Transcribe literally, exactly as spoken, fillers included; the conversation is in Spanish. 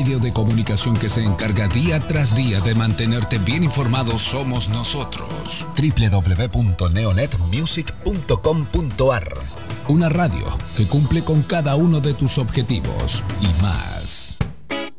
medio de comunicación que se encarga día tras día de mantenerte bien informado somos nosotros. doble u doble u doble u punto neonet music punto com punto a r. Una radio que cumple con cada uno de tus objetivos y más.